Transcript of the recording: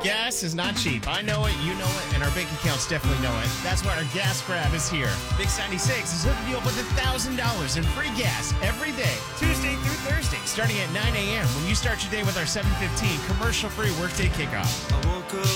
Gas is not cheap. I know it, you know it, and our bank accounts definitely know it. That's why our gas grab is here. Big 96 is hooking you up with $1,000 in free gas every day, Tuesday through Thursday, starting at 9 a.m. when you start your day with our 7:15 commercial-free workday kickoff. I woke up